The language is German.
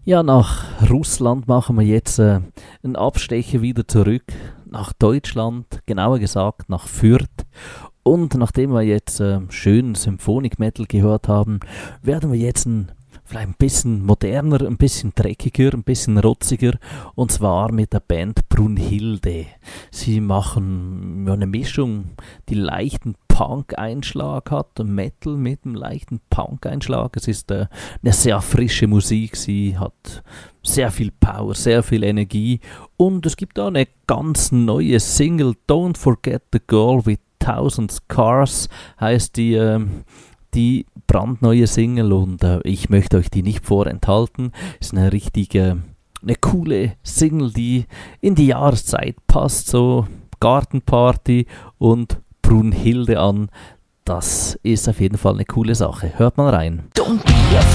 Ja, nach Russland machen wir jetzt einen Abstecher wieder zurück nach Deutschland, genauer gesagt nach Fürth. Und nachdem wir jetzt schön Symphonic Metal gehört haben, werden wir jetzt vielleicht ein bisschen moderner, ein bisschen dreckiger, ein bisschen rotziger. Und zwar mit der Band Brunhilde. Sie machen ja, eine Mischung, die leichten Punk-Einschlag hat, Metal mit einem leichten Punk-Einschlag. Es ist eine sehr frische Musik, sie hat sehr viel Power, sehr viel Energie. Und es gibt da eine ganz neue Single, Don't Forget the Girl with Thousand Scars, heißt die brandneue Single, und ich möchte euch die nicht vorenthalten. Ist eine richtige, eine coole Single, die in die Jahreszeit passt, so Gartenparty und Brunhilde an. Das ist auf jeden Fall eine coole Sache. Hört mal rein.